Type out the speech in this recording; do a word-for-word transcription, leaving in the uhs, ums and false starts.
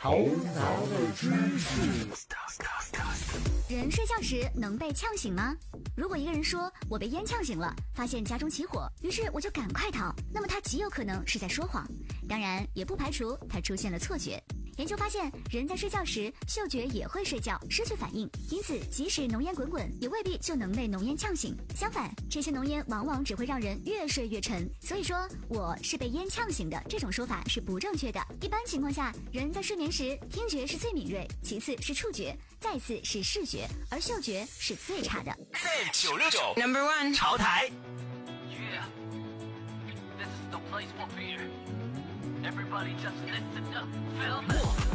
头脑的知识。 人睡觉时能被呛醒吗？如果一个人说我被烟呛醒了，发现家中起火，于是我就赶快逃，那么他极有可能是在说谎，当然也不排除他出现了错觉。研究发现，人在睡觉时嗅觉也会睡觉，失去反应，因此即使浓烟滚滚，也未必就能被浓烟呛醒。相反，这些浓烟往往只会让人越睡越沉。所以说我是被烟呛醒的这种说法是不正确的。一般情况下，人在睡眠时听觉是最敏锐，其次是触觉，再次是视觉，而嗅觉是最差的。 九六九 Number one 潮台。 Yeah, this is the place for fear. Everybody just listen up, Phil.